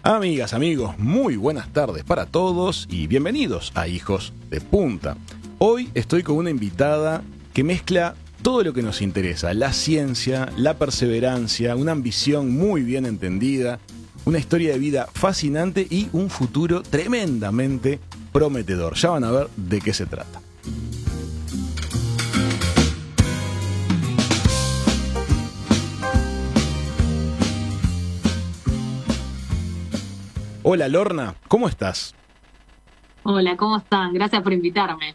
Amigas, amigos, muy buenas tardes para todos y bienvenidos a Hijos de Punta. Hoy estoy con una invitada que mezcla todo lo que nos interesa: la ciencia, la perseverancia, una ambición muy bien entendida, una historia de vida fascinante y un futuro tremendamente prometedor. Ya van a ver de qué se trata. Hola Lorna, ¿cómo estás? Hola, ¿cómo están? Gracias por invitarme.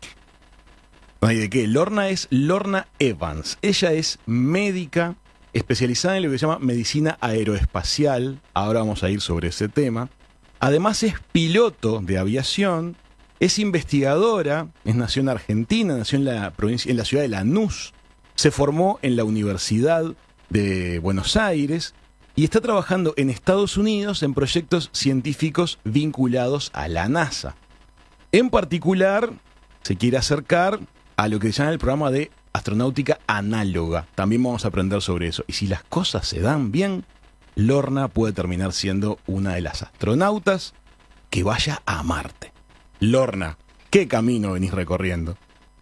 No hay de qué. Lorna es Lorna Evans. Ella es médica especializada en lo que se llama medicina aeroespacial. Ahora vamos a ir sobre ese tema. Además es piloto de aviación, es investigadora, nació en Argentina, nació en la provincia, en la ciudad de Lanús, se formó en la Universidad de Buenos Aires y está trabajando en Estados Unidos en proyectos científicos vinculados a la NASA. En particular, se quiere acercar a lo que se llama el programa de astronáutica análoga. También vamos a aprender sobre eso. Y si las cosas se dan bien, Lorna puede terminar siendo una de las astronautas que vaya a Marte. Lorna, ¿qué camino venís recorriendo?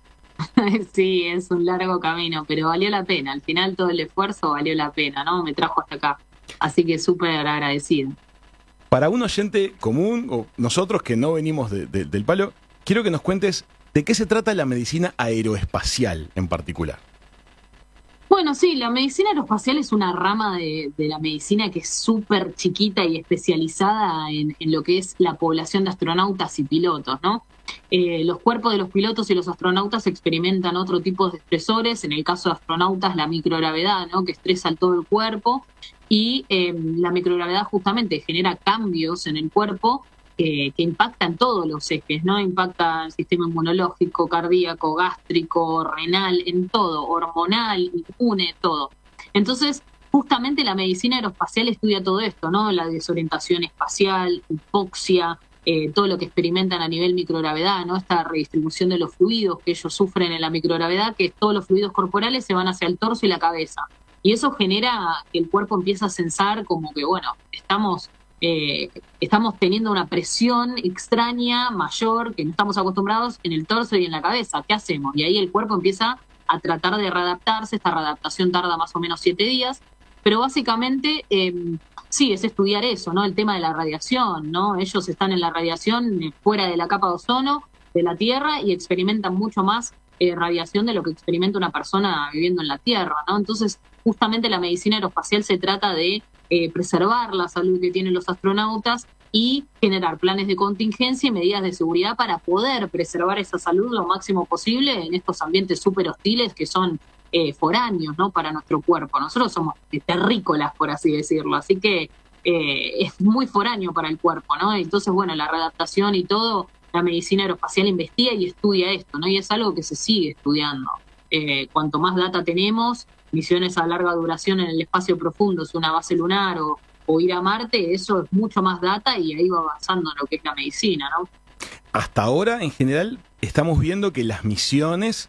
Sí, es un largo camino, pero valió la pena. Al final todo el esfuerzo valió la pena, ¿no? Me trajo hasta acá. Así que súper agradecida. Para un oyente común, o nosotros que no venimos del palo, quiero que nos cuentes de qué se trata la medicina aeroespacial en particular. Bueno, sí, la medicina aeroespacial es una rama de la medicina que es súper chiquita y especializada en lo que es la población de astronautas y pilotos, ¿no? Los cuerpos de los pilotos y los astronautas experimentan otro tipo de estresores. En el caso de astronautas, la microgravedad, ¿no? Que estresa todo el cuerpo. Y la microgravedad justamente genera cambios en el cuerpo que impactan todos los ejes, ¿no? Impacta el sistema inmunológico, cardíaco, gástrico, renal, en todo, hormonal, inmune, todo. Entonces, justamente la medicina aeroespacial estudia todo esto, ¿no? La desorientación espacial, hipoxia, todo lo que experimentan a nivel microgravedad, ¿no? Esta redistribución de los fluidos que ellos sufren en la microgravedad, que todos los fluidos corporales se van hacia el torso y la cabeza. Y eso genera que el cuerpo empiece a sensar como que, bueno, estamos teniendo una presión extraña, mayor, que no estamos acostumbrados en el torso y en la cabeza. ¿Qué hacemos? Y ahí el cuerpo empieza a tratar de readaptarse. Esta readaptación tarda más o menos 7 días, pero básicamente sí, es estudiar eso, ¿no? El tema de la radiación, ¿no? Ellos están en la radiación fuera de la capa de ozono de la Tierra y experimentan mucho más radiación de lo que experimenta una persona viviendo en la Tierra, ¿no? Entonces, justamente la medicina aeroespacial se trata de preservar la salud que tienen los astronautas y generar planes de contingencia y medidas de seguridad para poder preservar esa salud lo máximo posible en estos ambientes súper hostiles que son foráneos, ¿no? Para nuestro cuerpo. Nosotros somos terrícolas, por así decirlo, así que es muy foráneo para el cuerpo, ¿no? Entonces, bueno, la readaptación y todo, la medicina aeroespacial investiga y estudia esto, ¿no? Y es algo que se sigue estudiando. Cuanto más data tenemos, misiones a larga duración en el espacio profundo, es una base lunar o ir a Marte, eso es mucho más data y ahí va avanzando en lo que es la medicina, ¿no? Hasta ahora, en general, estamos viendo que las misiones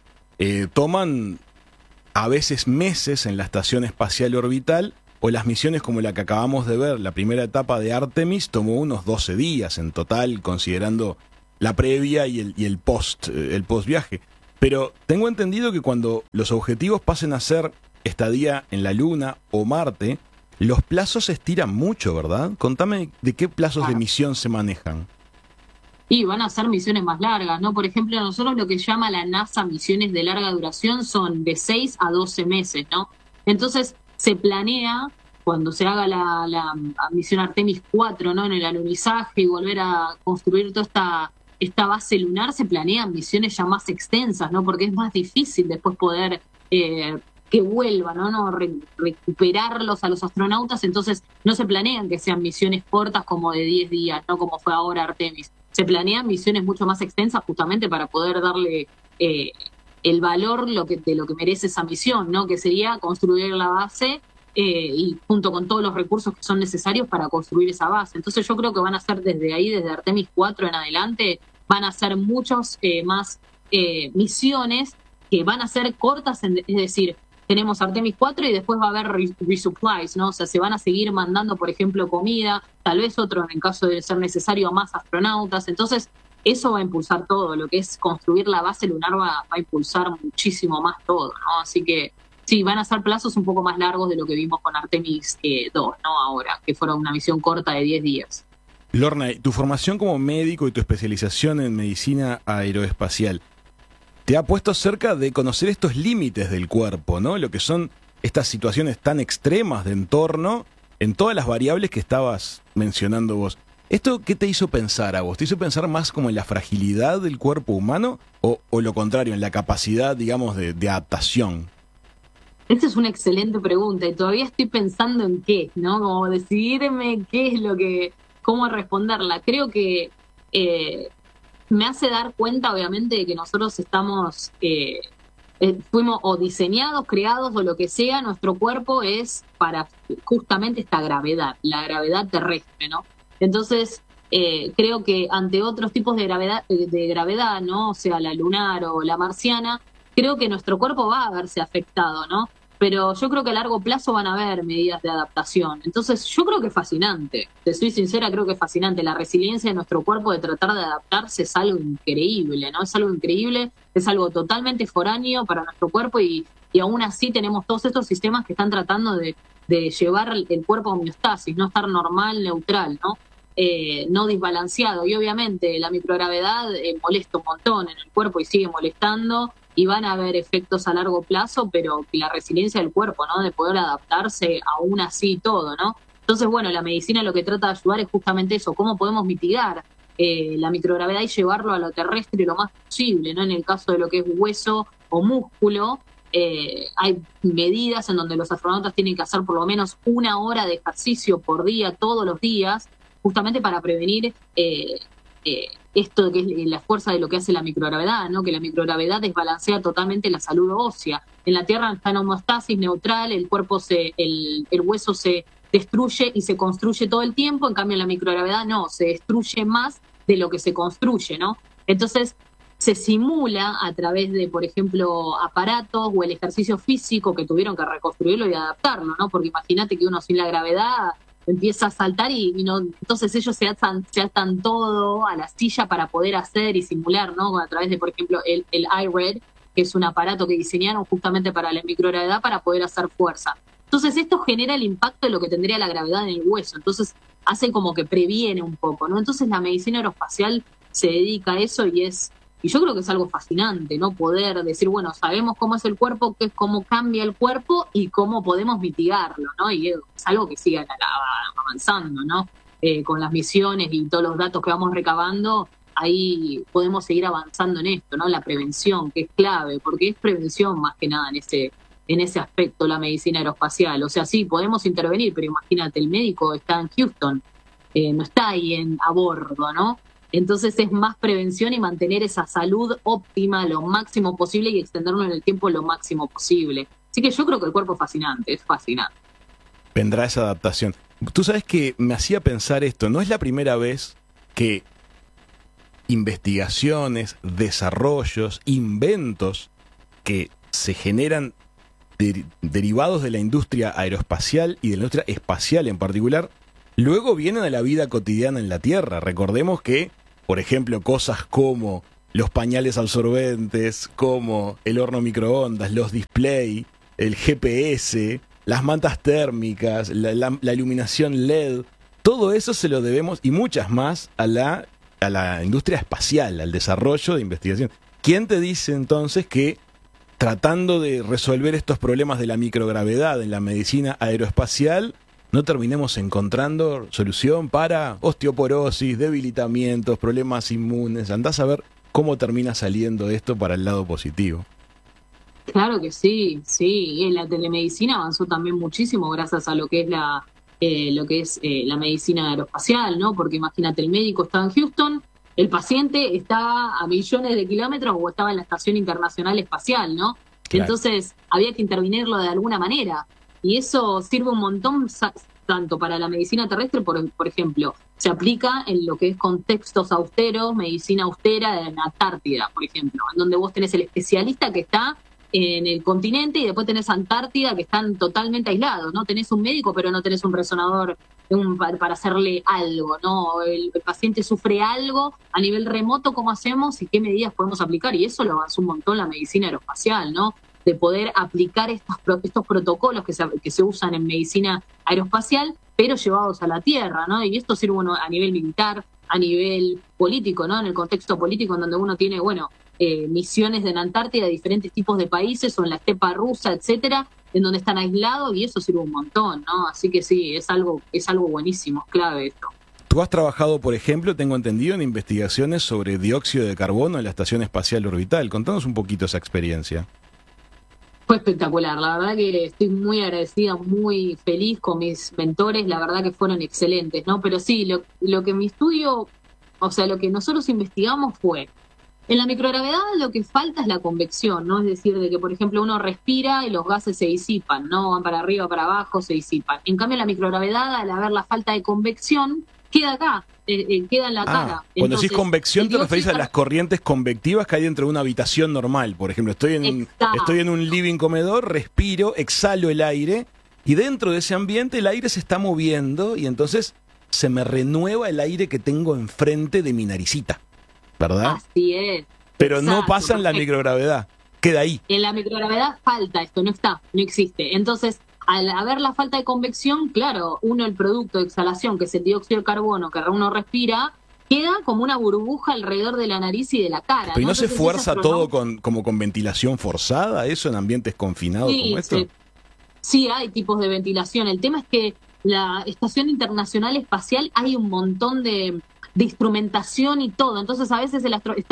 toman a veces meses en la estación espacial orbital, o las misiones como la que acabamos de ver, la primera etapa de Artemis, tomó unos 12 días en total, considerando la previa y el post viaje. Pero tengo entendido que cuando los objetivos pasen a ser estadía en la Luna o Marte, los plazos se estiran mucho, ¿verdad? Contame de qué plazos de misión se manejan. Y van a ser misiones más largas, ¿no? Por ejemplo, nosotros lo que llama la NASA misiones de larga duración son de 6 a 12 meses, ¿no? Entonces, se planea, cuando se haga la misión Artemis 4, ¿no? En el alunizaje y volver a construir toda esta base lunar, se planean misiones ya más extensas, ¿no? Porque es más difícil después poder que vuelvan, ¿no? Recuperarlos a los astronautas. Entonces no se planean que sean misiones cortas como de 10 días, ¿no? Como fue ahora Artemis. Se planean misiones mucho más extensas justamente para poder darle el valor de lo que merece esa misión, ¿no? Que sería construir la base y junto con todos los recursos que son necesarios para construir esa base. Entonces yo creo que van a ser desde ahí, desde Artemis 4 en adelante, van a ser muchos más misiones que van a ser cortas, es decir, tenemos Artemis 4 y después va a haber resupplies, ¿no? O sea, se van a seguir mandando, por ejemplo, comida, tal vez otro en caso de ser necesario más astronautas. Entonces, eso va a impulsar todo. Lo que es construir la base lunar va a impulsar muchísimo más todo, ¿no? Así que sí, van a ser plazos un poco más largos de lo que vimos con Artemis 2, ¿no? Ahora, que fueron una misión corta de 10 días. Lorna, tu formación como médico y tu especialización en medicina aeroespacial te ha puesto cerca de conocer estos límites del cuerpo, ¿no? Lo que son estas situaciones tan extremas de entorno en todas las variables que estabas mencionando vos. ¿Esto qué te hizo pensar a vos? ¿Te hizo pensar más como en la fragilidad del cuerpo humano o lo contrario, en la capacidad, digamos, de adaptación? Esta es una excelente pregunta y todavía estoy pensando en qué, ¿no? Como decidirme qué es lo que, cómo responderla. Creo que me hace dar cuenta, obviamente, de que nosotros estamos, fuimos o diseñados, creados o lo que sea, nuestro cuerpo es para justamente esta gravedad, la gravedad terrestre, ¿no? Entonces, creo que ante otros tipos de gravedad, ¿no? O sea, la lunar o la marciana, creo que nuestro cuerpo va a verse afectado, ¿no? Pero yo creo que a largo plazo van a haber medidas de adaptación. Entonces, yo creo que es fascinante. Te soy sincera, creo que es fascinante. La resiliencia de nuestro cuerpo de tratar de adaptarse es algo increíble, ¿no? Es algo increíble, es algo totalmente foráneo para nuestro cuerpo y aún así tenemos todos estos sistemas que están tratando de llevar el cuerpo a homeostasis, no estar normal, neutral, ¿no? No desbalanceado. Y obviamente la microgravedad molesta un montón en el cuerpo y sigue molestando y van a haber efectos a largo plazo, pero la resiliencia del cuerpo, ¿no? De poder adaptarse aún así todo, ¿no? Entonces, bueno, la medicina lo que trata de ayudar es justamente eso, cómo podemos mitigar la microgravedad y llevarlo a lo terrestre lo más posible, ¿no? En el caso de lo que es hueso o músculo, hay medidas en donde los astronautas tienen que hacer por lo menos 1 hora de ejercicio por día, todos los días, justamente para prevenir esto que es la fuerza de lo que hace la microgravedad, ¿no? Que la microgravedad desbalancea totalmente la salud ósea. En la Tierra está en homeostasis neutral, el cuerpo el hueso se destruye y se construye todo el tiempo, en cambio en la microgravedad no, se destruye más de lo que se construye, ¿no? Entonces se simula a través de, por ejemplo, aparatos o el ejercicio físico que tuvieron que reconstruirlo y adaptarlo, ¿no? Porque imagínate que uno sin la gravedad empieza a saltar y no, entonces ellos se atan todo a la silla para poder hacer y simular, ¿no? A través de, por ejemplo, el iRed, que es un aparato que diseñaron justamente para la microgravedad para poder hacer fuerza. Entonces esto genera el impacto de lo que tendría la gravedad en el hueso, entonces hace como que previene un poco, ¿no? Entonces la medicina aeroespacial se dedica a eso y yo creo que es algo fascinante, ¿no? Poder decir, bueno, sabemos cómo es el cuerpo, qué es cómo cambia el cuerpo y cómo podemos mitigarlo, ¿no? Y es algo que sigue avanzando, ¿no? Con las misiones y todos los datos que vamos recabando, ahí podemos seguir avanzando en esto, ¿no? La prevención, que es clave, porque es prevención más que nada en ese aspecto la medicina aeroespacial. O sea, sí, podemos intervenir, pero imagínate, el médico está en Houston, no está ahí a bordo, ¿no? Entonces es más prevención y mantener esa salud óptima lo máximo posible y extenderlo en el tiempo lo máximo posible. Así que yo creo que el cuerpo es fascinante. Vendrá esa adaptación. Tú sabes que me hacía pensar esto, no es la primera vez que investigaciones, desarrollos, inventos que se generan derivados de la industria aeroespacial y de la industria espacial en particular, luego vienen a la vida cotidiana en la Tierra. Recordemos que, por ejemplo, cosas como los pañales absorbentes, como el horno microondas, los display, el GPS, las mantas térmicas, la iluminación LED, todo eso se lo debemos, y muchas más, a la industria espacial, al desarrollo de investigación. ¿Quién te dice entonces que tratando de resolver estos problemas de la microgravedad en la medicina aeroespacial no terminemos encontrando solución para osteoporosis, debilitamientos, problemas inmunes? Andás a ver cómo termina saliendo esto para el lado positivo. Claro que sí, sí. Y la telemedicina avanzó también muchísimo gracias a lo que es la medicina aeroespacial, ¿no? Porque imagínate, el médico está en Houston, el paciente está a millones de kilómetros o estaba en la Estación Internacional Espacial, ¿no? Claro. Entonces había que intervenirlo de alguna manera. Y eso sirve un montón tanto para la medicina terrestre, por ejemplo, se aplica en lo que es contextos austeros, medicina austera en Antártida, por ejemplo, en donde vos tenés el especialista que está en el continente, y después tenés Antártida, que están totalmente aislados, ¿no? Tenés un médico, pero no tenés un resonador para hacerle algo, ¿no? El paciente sufre algo a nivel remoto, ¿cómo hacemos y qué medidas podemos aplicar? Y eso lo avanzó un montón la medicina aeroespacial, ¿no? De poder aplicar estos protocolos que se usan en medicina aeroespacial, pero llevados a la Tierra, ¿no? Y esto sirve, bueno, a nivel militar, a nivel político, ¿no? En el contexto político en donde uno tiene, bueno, misiones en Antártida de diferentes tipos de países o en la estepa rusa, etcétera, en donde están aislados, y eso sirve un montón, ¿no? Así que sí, es algo buenísimo, es clave esto. Tú has trabajado, por ejemplo, tengo entendido, en investigaciones sobre dióxido de carbono en la Estación Espacial Orbital. Contanos un poquito esa experiencia. Fue espectacular, la verdad que estoy muy agradecida, muy feliz con mis mentores, la verdad que fueron excelentes, ¿no? Pero sí, lo que mi estudio, o sea, lo que nosotros investigamos fue, en la microgravedad lo que falta es la convección, ¿no? Es decir, de que, por ejemplo, uno respira y los gases se disipan, ¿no? Van para arriba, para abajo, se disipan. En cambio, la microgravedad, al haber la falta de convección, queda acá, queda en la cara. Cuando decís convección, te referís a las corrientes convectivas que hay dentro de una habitación normal. Por ejemplo, estoy en un living comedor, respiro, exhalo el aire, y dentro de ese ambiente el aire se está moviendo, y entonces se me renueva el aire que tengo enfrente de mi naricita, ¿verdad? Así es. Pero no pasa en la microgravedad, queda ahí. En la microgravedad falta esto, no existe. Entonces, al haber la falta de convección, claro, el producto de exhalación, que es el dióxido de carbono que uno respira, queda como una burbuja alrededor de la nariz y de la cara. Pero ¿no se fuerza todo como con ventilación forzada, eso en ambientes confinados como esto? Sí, hay tipos de ventilación. El tema es que la Estación Internacional Espacial hay un montón de instrumentación y todo. Entonces, a veces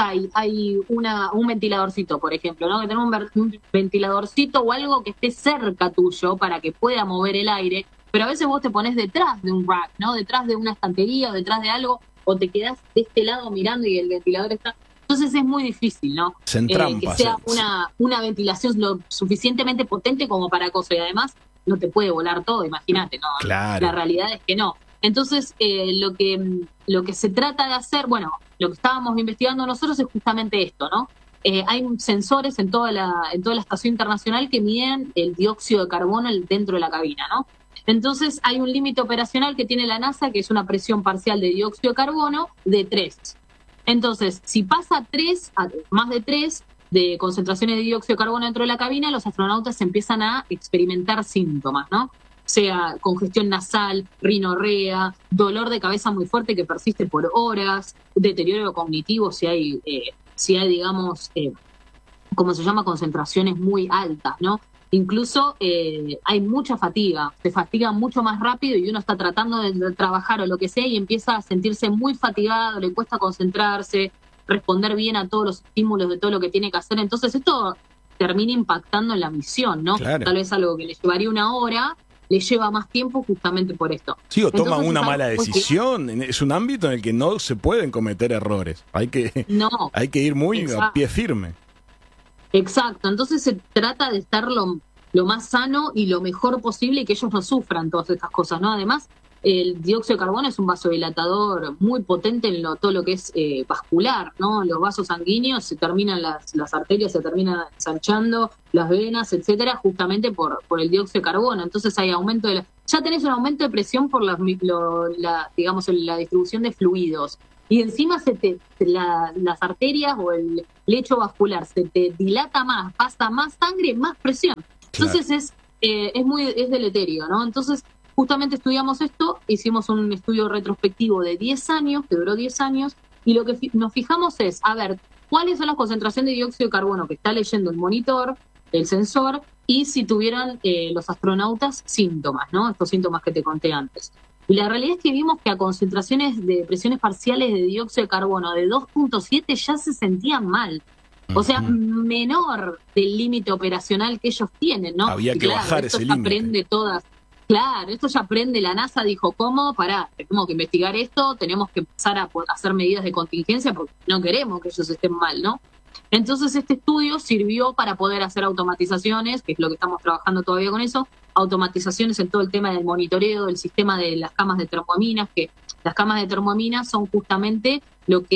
hay un ventiladorcito, por ejemplo, ¿no? Que tenemos un ventiladorcito o algo que esté cerca tuyo para que pueda mover el aire, pero a veces vos te pones detrás de un rack, ¿no? Detrás de una estantería o detrás de algo, o te quedás de este lado mirando y el ventilador está... Entonces es muy difícil, ¿no? Se entrampa, que sea una ventilación lo suficientemente potente como para cosas, y además no te puede volar todo, imagínate, ¿no? Claro. La realidad es que no. Entonces, lo que se trata de hacer, bueno, lo que estábamos investigando nosotros es justamente esto, ¿no? Hay sensores en toda la estación internacional que miden el dióxido de carbono dentro de la cabina, ¿no? Entonces, hay un límite operacional que tiene la NASA, que es una presión parcial de dióxido de carbono de 3. Entonces, si pasa más de 3 de concentraciones de dióxido de carbono dentro de la cabina, los astronautas empiezan a experimentar síntomas, ¿no? Sea congestión nasal, rinorrea, dolor de cabeza muy fuerte que persiste por horas, deterioro cognitivo si hay digamos, ¿cómo se llama? Concentraciones muy altas, ¿no? Incluso hay mucha fatiga, se fatiga mucho más rápido y uno está tratando de trabajar o lo que sea y empieza a sentirse muy fatigado, le cuesta concentrarse, responder bien a todos los estímulos de todo lo que tiene que hacer. Entonces esto termina impactando en la misión, ¿no? Claro. Tal vez algo que le llevaría 1 hora le lleva más tiempo justamente por esto. Sí, o toman una mala decisión. Es un ámbito en el que no se pueden cometer errores. Hay que ir muy a pie firme. Exacto. Entonces se trata de estar lo más sano y lo mejor posible y que ellos no sufran todas estas cosas, ¿no? Además, el dióxido de carbono es un vasodilatador muy potente en todo lo que es vascular, ¿no? Los vasos sanguíneos se terminan, las arterias se terminan ensanchando, las venas, etcétera, justamente por el dióxido de carbono. Entonces hay aumento ya tenés un aumento de presión por digamos, la distribución de fluidos. Y encima las arterias o el lecho vascular se te dilata más, pasa más sangre, más presión. Entonces es deleterio, ¿no? Entonces, justamente estudiamos esto, hicimos un estudio retrospectivo de 10 años, que duró 10 años, y lo que nos fijamos es, a ver, cuáles son las concentraciones de dióxido de carbono que está leyendo el monitor, el sensor, y si tuvieran los astronautas síntomas, ¿no? Estos síntomas que te conté antes. Y la realidad es que vimos que a concentraciones de presiones parciales de dióxido de carbono de 2.7 ya se sentían mal. O sea, menor del límite operacional que elos tienen, ¿no? Había que bajar ese límite. Claro, esto ya aprende la NASA, dijo, ¿cómo? Tenemos que investigar esto, tenemos que empezar a hacer medidas de contingencia porque no queremos que ellos estén mal, ¿no? Entonces este estudio sirvió para poder hacer automatizaciones, que es lo que estamos trabajando todavía con eso, automatizaciones en todo el tema del monitoreo, del sistema de las camas de termoaminas, que las camas de termoaminas son justamente lo que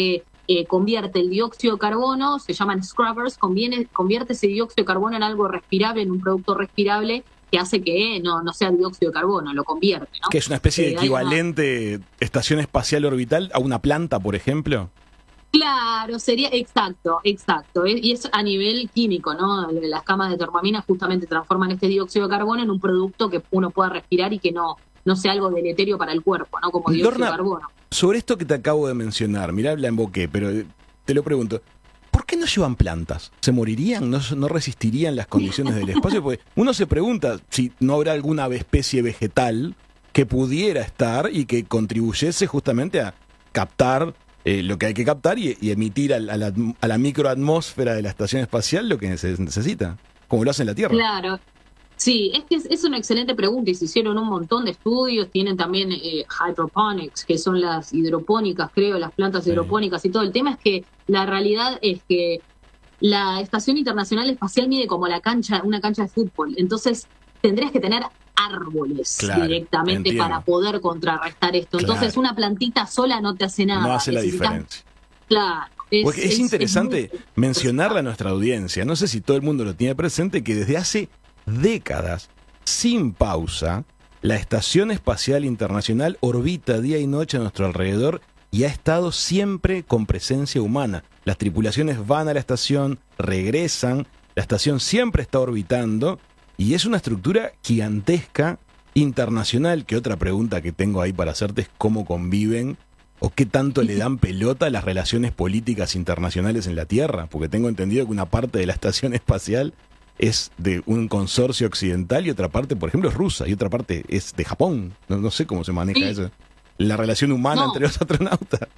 convierte el dióxido de carbono, se llaman scrubbers, convierte ese dióxido de carbono en algo respirable, en un producto respirable que hace que no sea dióxido de carbono, lo convierte, ¿no? Que es una especie de equivalente estación espacial orbital a una planta, por ejemplo. Claro, sería exacto. Y es a nivel químico, ¿no? Las camas de termomina justamente transforman este dióxido de carbono en un producto que uno pueda respirar y que no sea algo deleterio para el cuerpo, ¿no? Como dióxido de carbono. Sobre esto que te acabo de mencionar, mirá, la emboqué, pero te lo pregunto. ¿Por qué no llevan plantas? ¿Se morirían? ¿No resistirían las condiciones del espacio? Porque uno se pregunta si no habrá alguna especie vegetal que pudiera estar y que contribuyese justamente a captar lo que hay que captar y emitir a la microatmósfera de la estación espacial lo que se necesita, como lo hace en la Tierra. Claro. Sí, es que es una excelente pregunta y se hicieron un montón de estudios, tienen también hydroponics, que son las hidropónicas, creo, las plantas hidropónicas y todo. El tema es que la realidad es que la Estación Internacional Espacial mide como una cancha de fútbol, entonces tendrías que tener árboles directamente para poder contrarrestar esto. Entonces una plantita sola no te hace nada. No hace la diferencia. Claro. Es interesante mencionarle a nuestra audiencia, no sé si todo el mundo lo tiene presente, que desde hace décadas, sin pausa, la Estación Espacial Internacional orbita día y noche a nuestro alrededor y ha estado siempre con presencia humana. Las tripulaciones van a la estación, regresan, la estación siempre está orbitando y es una estructura gigantesca, internacional, que otra pregunta que tengo ahí para hacerte es cómo conviven o qué tanto le dan pelota a las relaciones políticas internacionales en la Tierra, porque tengo entendido que una parte de la estación espacial es de un consorcio occidental y otra parte, por ejemplo, es rusa y otra parte es de Japón. No sé cómo se maneja eso. La relación humana entre los astronautas.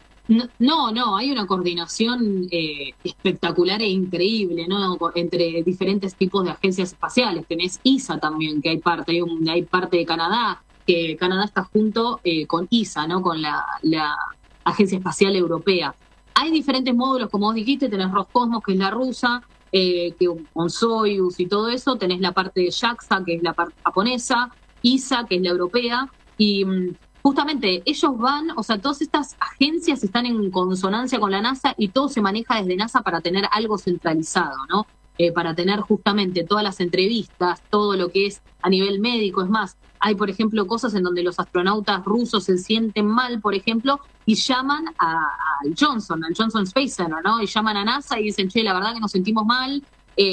No, hay una coordinación espectacular e increíble, ¿no? Entre diferentes tipos de agencias espaciales. Tenés ESA también, que hay parte de Canadá, que Canadá está junto con ESA, ¿no? Con la Agencia Espacial Europea. Hay diferentes módulos, como vos dijiste, tenés Roscosmos, que es la rusa, que con Soyuz y todo eso, tenés la parte de JAXA, que es la parte japonesa, ESA, que es la europea, y justamente ellos todas estas agencias están en consonancia con la NASA y todo se maneja desde NASA para tener algo centralizado, ¿no? Para tener justamente todas las entrevistas, todo lo que es a nivel médico. Es más, hay, por ejemplo, cosas en donde los astronautas rusos se sienten mal, por ejemplo, y llaman al Johnson Space Center, ¿no? Y llaman a NASA y dicen, che, la verdad que nos sentimos mal.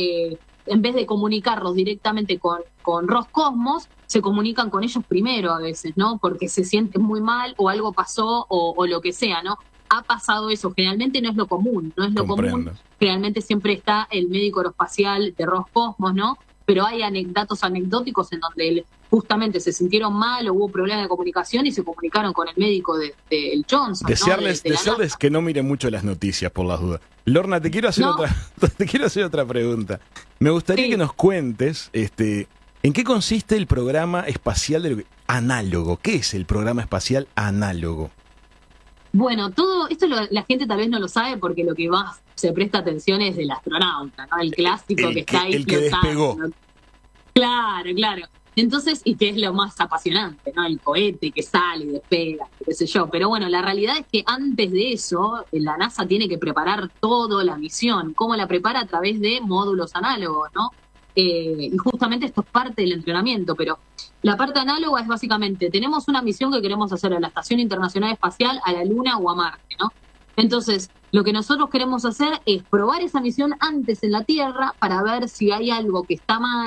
En vez de comunicarlos directamente con Roscosmos, se comunican con ellos primero a veces, ¿no? Porque se sienten muy mal o algo pasó o lo que sea, ¿no? Ha pasado eso. Generalmente no es lo común, común. Generalmente siempre está el médico aeroespacial de Roscosmos, ¿no? Pero hay datos anecdóticos en donde justamente se sintieron mal o hubo problemas de comunicación y se comunicaron con el médico del Johnson. Desearles que no miren mucho las noticias por las dudas. Lorna, te quiero hacer otra pregunta. Me gustaría que nos cuentes en qué consiste el programa espacial análogo. ¿Qué es el programa espacial análogo? Bueno, todo esto la gente tal vez no lo sabe porque lo que más se presta atención es del astronauta, ¿no? El clásico que está ahí el que despegó. Claro. Entonces, y que es lo más apasionante, ¿no? El cohete que sale y despega, qué sé yo. Pero bueno, la realidad es que antes de eso, la NASA tiene que preparar toda la misión. ¿Cómo la prepara? A través de módulos análogos, ¿no? Y justamente esto es parte del entrenamiento, pero la parte análoga es básicamente, tenemos una misión que queremos hacer a la Estación Internacional Espacial, a la Luna o a Marte, ¿no? Entonces, lo que nosotros queremos hacer es probar esa misión antes en la Tierra para ver si hay algo que está mal,